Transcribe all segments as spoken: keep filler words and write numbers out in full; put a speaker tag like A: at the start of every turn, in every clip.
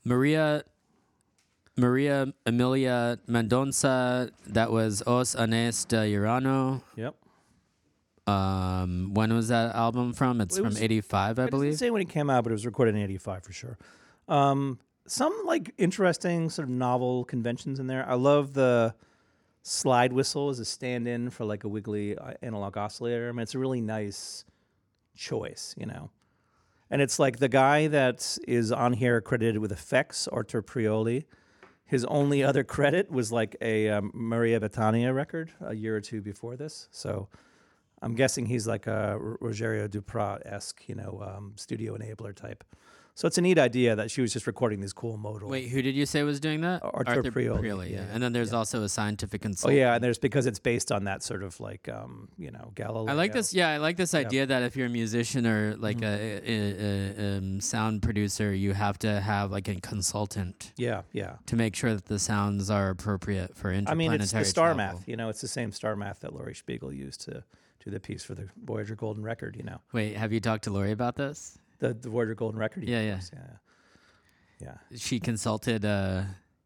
A: Maria Maria Emilia Mendonça. That was Os Anéis de Urano.
B: Yep.
A: Um, when was that album from? It's
B: It
A: from
B: was-
A: eighty-five, I
B: I didn't
A: believe.
B: say when it came out, but it was recorded in eighty-five for sure. Um, some like interesting sort of novel conventions in there. I love the slide whistle as a stand-in for like a wiggly uh, analog oscillator. I mean, it's a really nice choice, you know. And it's like the guy that is on here credited with effects, Artur Prioli. His only other credit was like a um, Maria Bethania record a year or two before this. So I'm guessing he's like a R- Rogerio Duprat-esque, you know, um, studio enabler type. So it's a neat idea that she was just recording these cool modal.
A: Wait, who did you say was doing that?
B: Arthur Prioli,
A: yeah.
B: yeah,
A: And then there's
B: yeah.
A: also a scientific
B: Oh
A: consultant.
B: yeah, and there's because it's based on that sort of like um, you know, Galileo.
A: I like this. Yeah, I like this idea that if you're a musician or like
B: Mm-hmm.
A: a, a, a um, sound producer, you have to have like a consultant
B: Yeah, yeah.
A: to make sure that the sounds are appropriate for interplanetary
B: I mean, it's the star
A: travel.
B: math. You know, it's the same star math that Laurie Spiegel used to do the piece for the Voyager Golden Record. You know,
A: Wait, have you talked to Lori about this?
B: the the Voyager Golden Record.
A: Yeah, yeah.
B: course, yeah, yeah.
A: She consulted uh,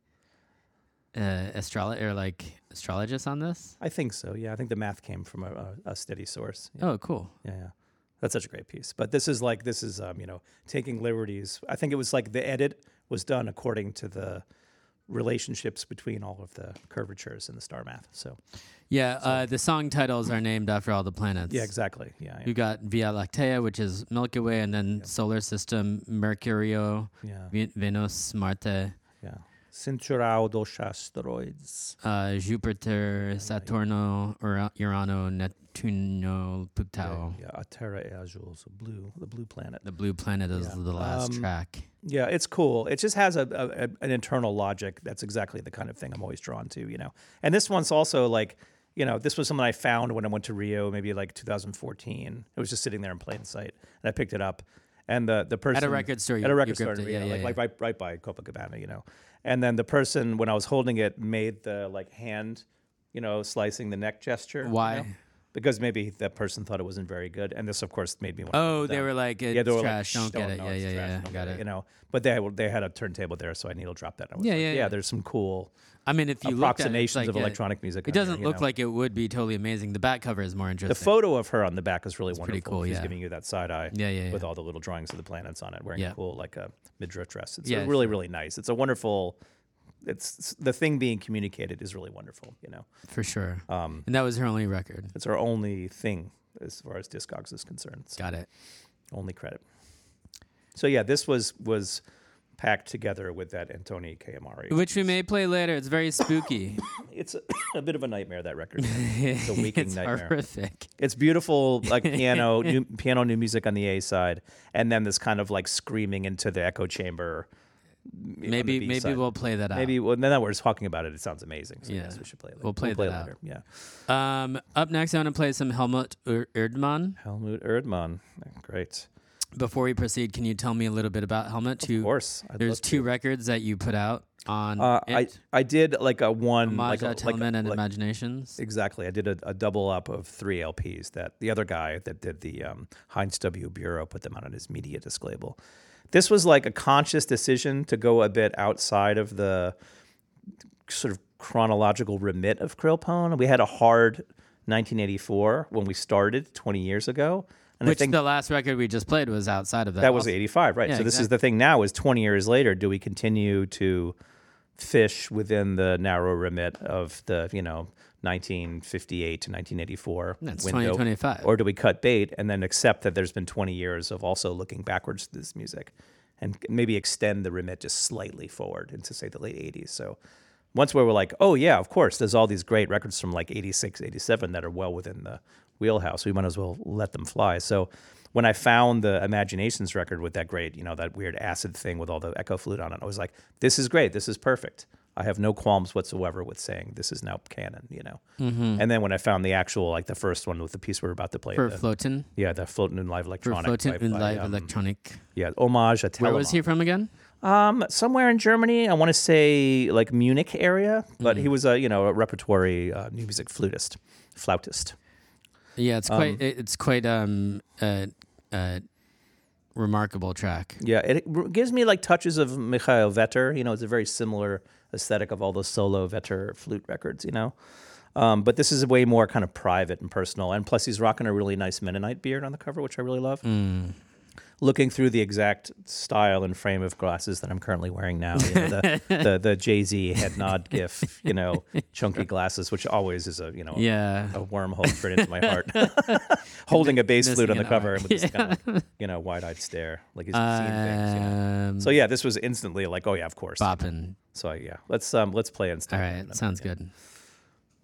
A: uh, astrolo- or like astrologists on this.
B: I think so. Yeah, I think the math came from a, a, a steady source. Yeah.
A: Oh, cool.
B: Yeah, yeah. That's such a great piece. But this is like this is um, you know, taking liberties. I think it was like the edit was done according to the relationships between all of the curvatures in the star math. So
A: Yeah, uh, the song titles are named after all the planets.
B: yeah, exactly. Yeah,
A: You
B: yeah.
A: got Via Lactea, which is Milky Way, and then solar system, Mercurio,
B: yeah,
A: Ve- Venus, Marte,
B: yeah. Cinturão dos asteroides.
A: uh, Jupiter, Saturno, Ura- Urano, Neptuno, Pluto.
B: Yeah, a Terra e Azul, so blue, the blue planet.
A: The blue planet is
B: Yeah.
A: the last
B: Um,
A: track.
B: Yeah, it's cool. It just has a, a, a an internal logic. That's exactly the kind of thing I'm always drawn to, you know. And this one's also like, you know, this was something I found when I went to Rio, maybe like two thousand fourteen. It was just sitting there in plain sight, and I picked it up. And the the person
A: At a record store.
B: at
A: you-
B: a record
A: you
B: store,
A: gripped it.
B: yeah,
A: Yeah,
B: like,
A: yeah,
B: like right right by Copacabana, you know. And then the person, when I was holding it, made the like hand, you know, slicing the neck gesture. you
A: Why?
B: know? Because maybe that person thought it wasn't very good, and this, of course, made me want.
A: Oh,
B: to
A: they were like, it's
B: yeah, they were
A: trash.
B: like,
A: Don't
B: "Shh,
A: get it.
B: no,
A: Yeah,
B: it's
A: yeah,
B: trash,
A: yeah.
B: don't
A: Got
B: get
A: it.
B: You know, but they they had a turntable there, so I needle dropped that. I was
A: Yeah,
B: like,
A: yeah, yeah.
B: There's some cool
A: I mean, if you looked at it, it's
B: approximations
A: like
B: of
A: a-
B: electronic music.
A: It
B: on there,
A: doesn't
B: you
A: look
B: know.
A: like it would be totally amazing. The back cover is more interesting.
B: The photo of her on the back is really wonderful.
A: pretty cool,
B: She's
A: yeah.
B: giving you that side eye
A: Yeah, yeah,
B: with
A: yeah.
B: all the little drawings of the planets on it, wearing
A: Yeah.
B: a cool like a midriff dress. It's
A: Yeah,
B: really
A: sure.
B: really nice. It's a wonderful. It's the thing being communicated is really wonderful. You know,
A: For sure.
B: um,
A: And that was her only record.
B: it's our only thing as far as Discogs is concerned. So
A: Got it.
B: only credit. So yeah, this was was packed together with that Antoni Kayamari.
A: Which we may play later. It's very spooky.
B: It's a, a bit of a nightmare, that record. It's a waking
A: it's
B: nightmare.
A: horrific.
B: It's beautiful, like piano, new, piano, new music on the A side, and then this kind of like screaming into the echo chamber. on the
A: Maybe
B: B
A: maybe
B: side.
A: we'll play that out.
B: maybe well, now that we're talking about it, it sounds amazing. So
A: Yeah.
B: yes, we should play it. Later.
A: We'll play that
B: it
A: out.
B: later. Yeah,
A: Um, up next, I want to play some Helmut Ur- Erdmann.
B: Helmut Erdmann, great.
A: Before we proceed, can you tell me a little bit about Helmut? Two,
B: Of course, I'd
A: There's
B: love
A: two
B: to.
A: records that you put out on
B: Uh, I
A: it.
B: I did like a one
A: Homage
B: like a,
A: at
B: like, a-
A: Hellman and
B: like
A: Imaginations.
B: Exactly. I did a, a double up of three L Ps that the other guy that did the um, Heinz W. Bureau put them out on his media disc label. This was like a conscious decision to go a bit outside of the sort of chronological remit of Krillpone. We had a hard nineteen eighty-four when we started twenty years ago. And
A: Which
B: I think
A: the last record we just played was outside of that.
B: that was
A: also.
B: eighty-five, right?
A: Yeah,
B: so this is
A: exactly.
B: the thing now is twenty years later, do we continue to fish within the narrow remit of the, you know, nineteen fifty-eight to nineteen eighty-four
A: That's
B: window?
A: twenty twenty-five.
B: Or do we cut bait and then accept that there's been twenty years of also looking backwards to this music and maybe extend the remit just slightly forward into, say, the late eighties? So once we were like, oh, yeah, of course, there's all these great records from like eighty-six, eighty-seven that are well within the wheelhouse. We might as well let them fly. So when I found the Imaginations record with that great, you know, that weird acid thing with all the echo flute on it, I was like, this is great. This is perfect. I have no qualms whatsoever with saying this is now canon, you know.
A: Mm-hmm.
B: And then when I found the actual, like the first one with the piece we're about to play,
A: For
B: the,
A: Floten.
B: yeah, the Floating in Live
A: For
B: Electronic.
A: Floten
B: by-
A: in
B: by,
A: Live
B: um,
A: Electronic.
B: Yeah, Homage à
A: Where was he
B: Telemann.
A: from again?
B: Um, somewhere in Germany. I want to say like Munich area, but
A: Mm.
B: he was a you know a repertory uh, new music flutist, flautist.
A: Yeah, it's
B: Um,
A: quite. it- it's quite um uh uh remarkable track.
B: Yeah, it r- gives me like touches of Mikhail Vetter. You know, it's a very similar aesthetic of all those solo Vetter flute records, you know. Um, but this is way more kind of private and personal. And plus, he's rocking a really nice Mennonite beard on the cover, which I really love.
A: Mm.
B: Looking through the exact style and frame of glasses that I'm currently wearing now, you know, the, the the Jay-Z head nod gif, you know, chunky glasses, which always is a you know
A: Yeah.
B: a wormhole straight into my heart. Holding a bass flute on the
A: Missing an
B: cover
A: arm.
B: with this kind of you know wide-eyed stare, like he's seen things. You know?
A: Um,
B: So yeah, this was instantly like, oh yeah, of course.
A: bopping.
B: So yeah, let's um let's play it and
A: All
B: start.
A: right. Sounds good.